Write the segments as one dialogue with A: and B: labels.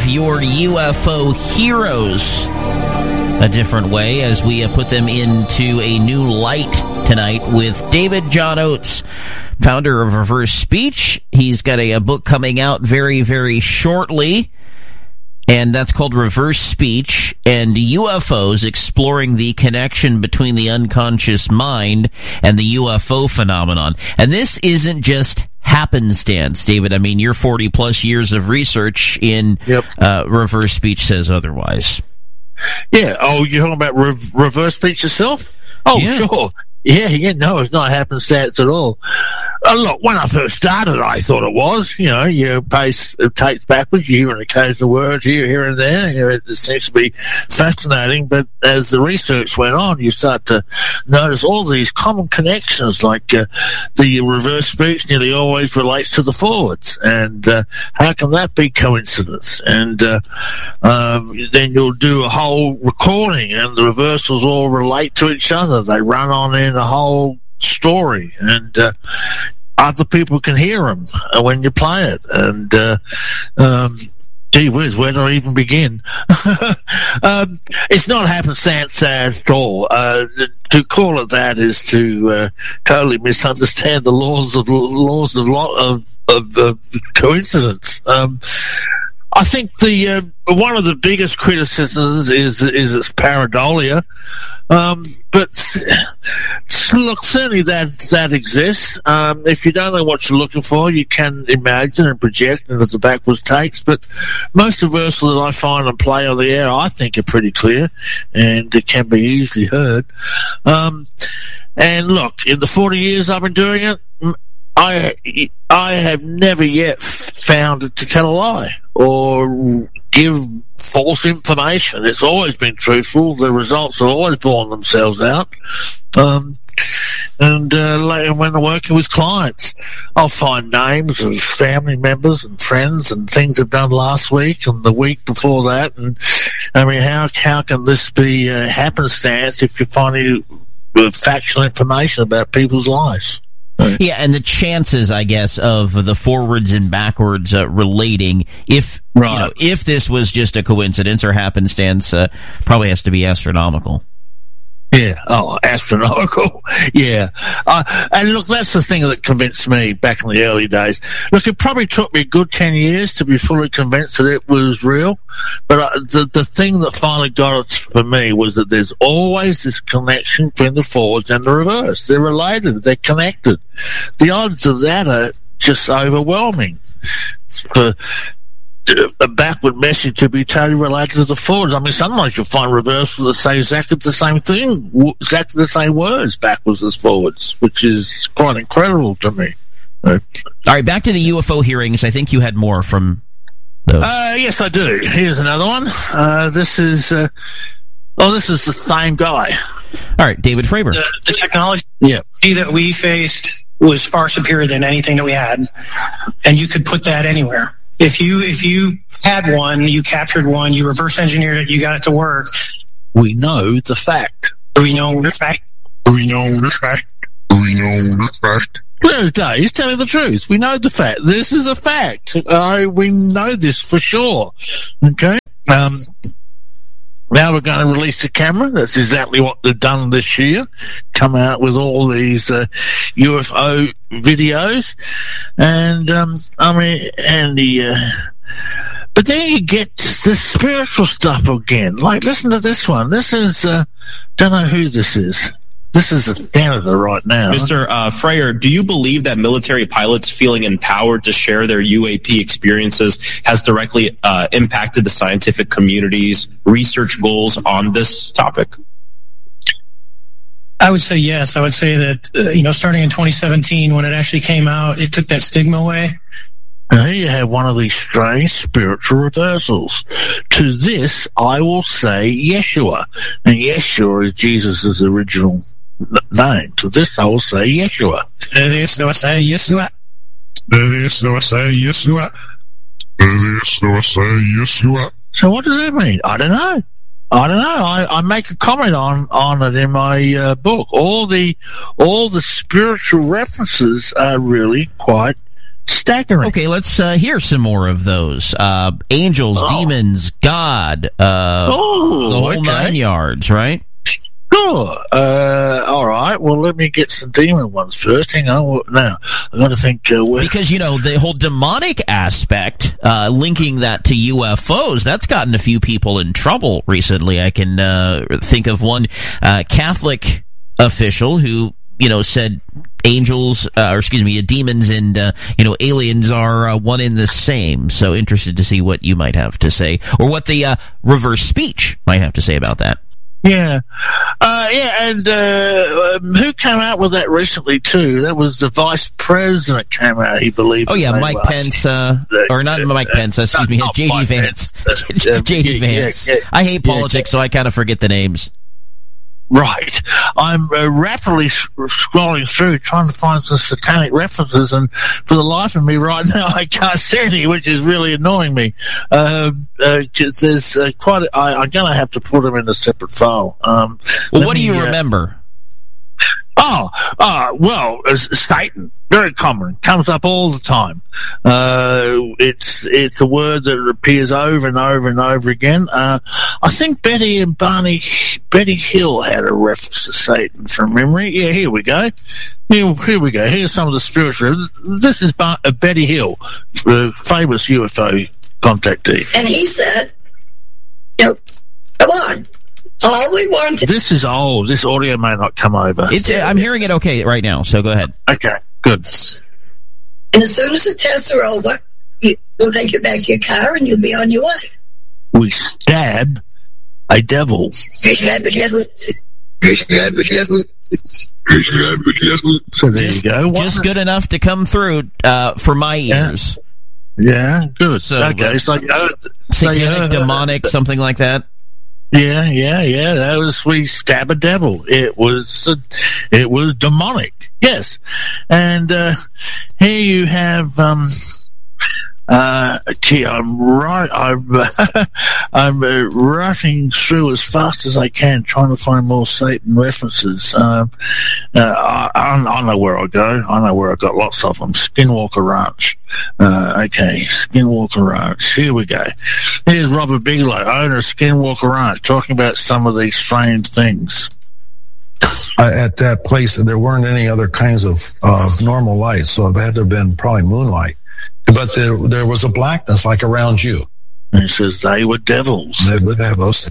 A: of your UFO heroes a different way as we put them into a new light tonight with David John Oates, founder of Reverse Speech. He's got a book coming out very, very shortly, and that's called Reverse Speech and UFOs, Exploring the Connection Between the Unconscious Mind and the UFO Phenomenon. And this isn't just happenstance, David. I mean, your 40-plus years of research in Reverse Speech says otherwise.
B: Yeah. Oh, you're talking about reverse speech yourself? Oh, yeah. Sure. Yeah, no, it's not happenstance at all. Look, when I first started, I thought it was. You know, you pace tapes backwards, you hear an occasional word here and there. It seems to be fascinating, but as the research went on, you start to notice all these common connections, like the reverse speech nearly always relates to the forwards, and how can that be coincidence? And then you'll do a whole recording, and the reversals all relate to each other. They run on in a whole story, and other people can hear them when you play it. And gee whiz, where do I even begin? It's not happenstance at all. To call it that is to totally misunderstand the laws of coincidence. I think the one of the biggest criticisms is its pareidolia, but look, certainly that exists. If you don't know what you're looking for, you can imagine and project it as the backwards takes. But most reversals that I find and play on the air, I think, are pretty clear and it can be easily heard. And look, in the 40 years I've been doing it, I have never yet found it to tell a lie or give false information. It's always been truthful. The results have always borne themselves out. And later when I'm working with clients, I'll find names of family members and friends and things I've done last week and the week before that. And I mean, how can this be happenstance if you're finding factual information about people's lives?
A: Yeah, and the chances, I guess, of the forwards and backwards relating, if this was just a coincidence or happenstance, probably has to be astronomical.
B: Yeah, astronomical. Yeah. And look, that's the thing that convinced me back in the early days. Look, it probably took me a good 10 years to be fully convinced that it was real. But the thing that finally got it for me was that there's always this connection between the forwards and the reverse. They're related. They're connected. The odds of that are just overwhelming. For a backward message to be totally related to the forwards. I mean, sometimes you'll find reversals that say exactly the same thing, exactly the same words backwards as forwards, which is quite incredible to me.
A: All right, back to the UFO hearings. I think you had more from those.
B: Yes, I do. Here's another one. This is the same guy.
A: All right, David Fravor.
C: The technology that we faced was far superior than anything that we had, and you could put that anywhere. If you had one, you captured one, you reverse engineered it, you got it to work.
B: We know the fact.
C: We know the fact.
B: We know the fact. We know the fact. Well, Dave, tell me the truth. We know the fact. This is a fact. We know this for sure. Okay? Now we're going to release the camera. That's exactly what they've done this year. Come out with all these UFO videos. And, but then you get the spiritual stuff again. Like, listen to this one. This is, don't know who this is. This is Canada right now.
D: Mr. Freyer, do you believe that military pilots feeling empowered to share their UAP experiences has directly impacted the scientific community's research goals on this topic?
C: I would say yes. I would say that, starting in 2017, when it actually came out, it took that stigma away.
B: Now, here you have one of these strange spiritual reversals. To this, I will say Yeshua. And Yeshua is Jesus' original name. To this, I will say Yeshua.
C: To this, I will say Yeshua.
B: To this, I will say Yeshua. To this, I will say Yeshua. So what does that mean? I don't know. I make a comment on it in my book. All the spiritual references are really quite Staggering.
A: Okay, let's hear some more of those. Angels, demons, God, the whole 9 yards, right?
B: Sure. All right. Well, let me get some demon ones first. Hang on. Now, I've got to think.
A: Because, the whole demonic aspect, linking that to UFOs, that's gotten a few people in trouble recently. I can think of one Catholic official who, said angels, demons and, aliens are one in the same. So interested to see what you might have to say, or what the reverse speech might have to say about that.
B: Yeah. And who came out with that recently, too? That was the vice president came out, he believed.
A: Oh, yeah, Mike Pence, or not Mike Pence, excuse me, J.D. Vance. J.D. Vance.
B: Yeah.
A: I hate politics, so I kind of forget the names.
B: Right. I'm rapidly scrolling through trying to find some satanic references, and for the life of me right now, I can't see any, which is really annoying me. There's quite I'm going to have to put them in a separate file.
A: What do you remember?
B: Satan, very common, comes up all the time. It's a word that appears over and over and over again. I think Betty Hill had a reference to Satan from memory. Yeah, here we go. Here we go. Here's some of the spiritual. This is Betty Hill, famous UFO contactee.
E: And he said, come on. All we want to...
B: This is old. This audio may not come over.
A: I'm hearing it okay right now, so go ahead.
B: Okay, good.
E: And as soon as the tests are over, we'll take you back to your car and you'll be on your way.
B: We stab a devil.
A: So there
B: you go.
A: Just good enough to come through for my ears.
B: Yeah, good.
A: So,
B: okay, it's like...
A: satanic, demonic, something like that?
B: Yeah. That was we stab a devil. It was demonic. Yes, and here you have. I'm rushing through as fast as I can, trying to find more Satan references. I know where I go. I know where I got lots of them. Skinwalker Ranch. Okay, Skinwalker Ranch. Here we go. Here's Robert Bigelow, owner of Skinwalker Ranch, talking about some of these strange things.
F: At that place, there weren't any other kinds of normal lights, so it had to have been probably moonlight. But there was a blackness like around you.
B: And he says they were devils.
F: They would have those.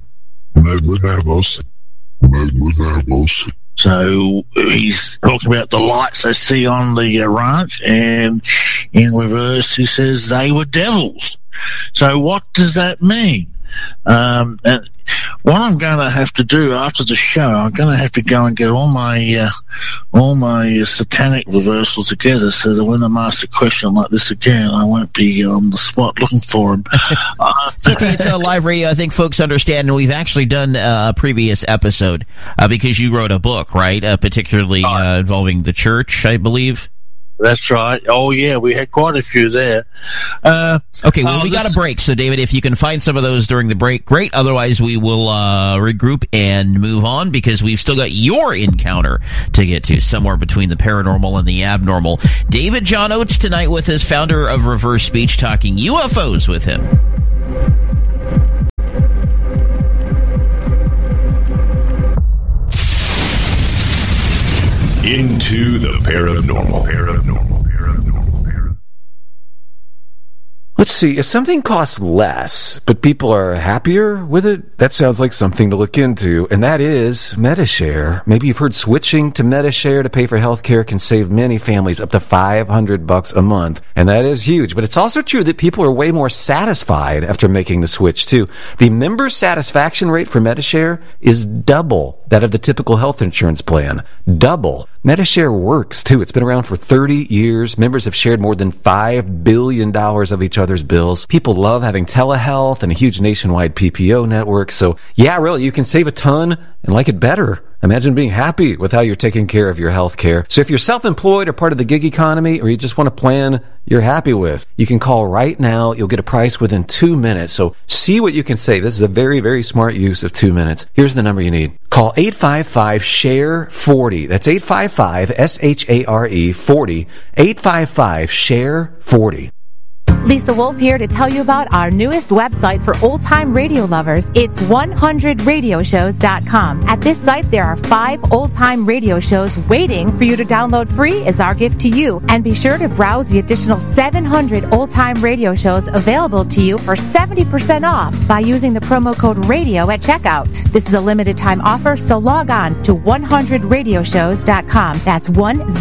B: So he's talking about the lights they see on the ranch, and in reverse he says they were devils. So what does that mean? And what I'm going to have to do after the show, I'm going to have to go and get all my satanic reversals together, so that when I'm asked a question like this again, I won't be on the spot looking for them.
A: It's a live radio. I think folks understand, and we've actually done a previous episode because you wrote a book, right? Particularly involving the church, I believe.
B: That's right. Oh, yeah, we had quite a few there.
A: Okay, well, we got a break, so David, if you can find some of those during the break, great. Otherwise, we will regroup and move on, because we've still got your encounter to get to, somewhere between the paranormal and the abnormal. David John Oates tonight with us, founder of Reverse Speech, talking UFOs with him.
G: Into the paranormal.
H: Let's see, if something costs less, but people are happier with it, that sounds like something to look into, and that is Medi-Share. Maybe you've heard switching to Medi-Share to pay for healthcare can save many families up to $500 a month, and that is huge. But it's also true that people are way more satisfied after making the switch, too. The member satisfaction rate for Medi-Share is double that of the typical health insurance plan. Double. Medi-Share works, too. It's been around for 30 years. Members have shared more than $5 billion of each other's bills. People love having telehealth and a huge nationwide PPO network. So, yeah, really, you can save a ton and like it better Imagine being happy with how you're taking care of your health care. So if you're self-employed or part of the gig economy, or you just want a plan you're happy with, you can call right now. You'll get a price within 2 minutes. So see what you can save. This is a very, very smart use of 2 minutes. Here's the number you need. Call 855-SHARE-40. That's 855-SHARE-40. 855-SHARE-40.
I: Lisa Wolf here to tell you about our newest website for old-time radio lovers. It's 100radioshows.com. At this site, there are 5 old-time radio shows waiting for you to download free as our gift to you. And be sure to browse the additional 700 old-time radio shows available to you for 70% off by using the promo code RADIO at checkout. This is a limited-time offer, so log on to 100radioshows.com. That's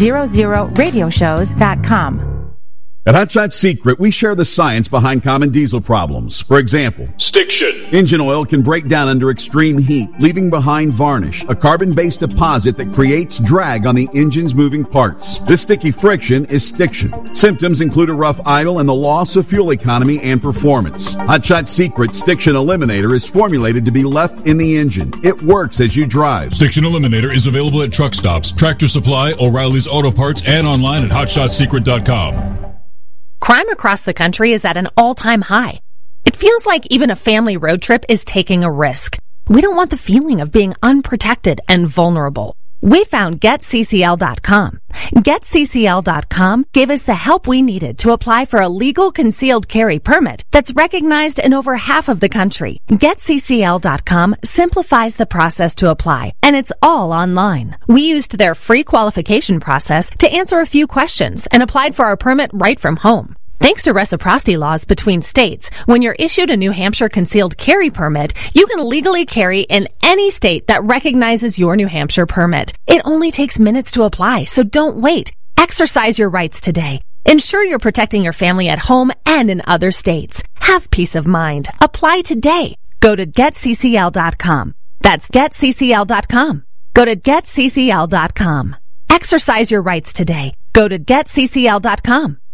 I: 100radioshows.com.
J: At Hot Shot Secret, we share the science behind common diesel problems. For example,
G: stiction.
J: Engine oil can break down under extreme heat, leaving behind varnish, a carbon-based deposit that creates drag on the engine's moving parts. This sticky friction is stiction. Symptoms include a rough idle and the loss of fuel economy and performance. Hot Shot Secret Stiction Eliminator is formulated to be left in the engine. It works as you drive.
G: Stiction Eliminator is available at truck stops, Tractor Supply, O'Reilly's Auto Parts, and online at hotshotsecret.com.
K: Crime across the country is at an all-time high. It feels like even a family road trip is taking a risk. We don't want the feeling of being unprotected and vulnerable. We found GetCCL.com. GetCCL.com gave us the help we needed to apply for a legal concealed carry permit that's recognized in over half of the country. GetCCL.com simplifies the process to apply, and it's all online. We used their free qualification process to answer a few questions and applied for our permit right from home. Thanks to reciprocity laws between states, when you're issued a New Hampshire concealed carry permit, you can legally carry in any state that recognizes your New Hampshire permit. It only takes minutes to apply, so don't wait. Exercise your rights today. Ensure you're protecting your family at home and in other states. Have peace of mind. Apply today. Go to GetCCL.com. That's GetCCL.com. Go to GetCCL.com. Exercise your rights today. Go to GetCCL.com.